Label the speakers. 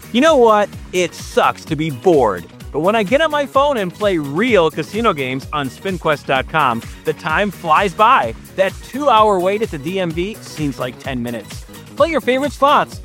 Speaker 1: You know what? It sucks to be bored. But when I get on my phone and play real casino games on SpinQuest.com, the time flies by. That 2-hour wait at the DMV seems like 10 minutes. Play your favorite slots,